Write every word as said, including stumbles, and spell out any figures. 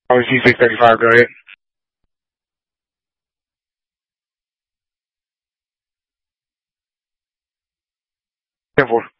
Oh, it's G six thirty-five, go ahead. ten four.